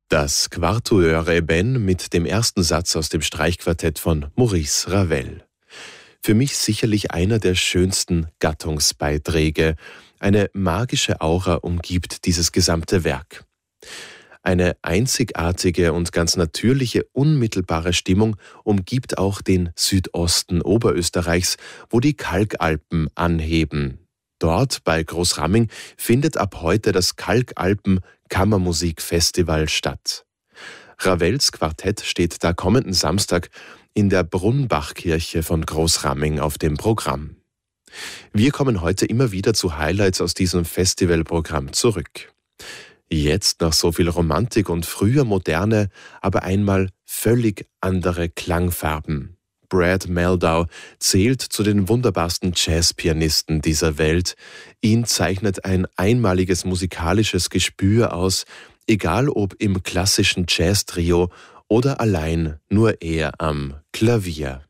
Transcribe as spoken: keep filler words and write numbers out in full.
Das Quatuor Eben mit dem ersten Satz aus dem Streichquartett von Maurice Ravel. Für mich sicherlich einer der schönsten Gattungsbeiträge. Eine magische Aura umgibt dieses gesamte Werk. Eine einzigartige und ganz natürliche, unmittelbare Stimmung umgibt auch den Südosten Oberösterreichs, wo die Kalkalpen anheben. Dort bei Großramming findet ab heute das Kalkalpen Kammermusikfestival statt. Ravels Quartett steht da kommenden Samstag in der Brunnbachkirche von Großramming auf dem Programm. Wir kommen heute immer wieder zu Highlights aus diesem Festivalprogramm zurück. Jetzt nach so viel Romantik und früher Moderne, aber einmal völlig andere Klangfarben. Brad Mehldau zählt zu den wunderbarsten Jazzpianisten dieser Welt. Ihn zeichnet ein einmaliges musikalisches Gespür aus, egal ob im klassischen Jazz-Trio oder allein nur er am Klavier.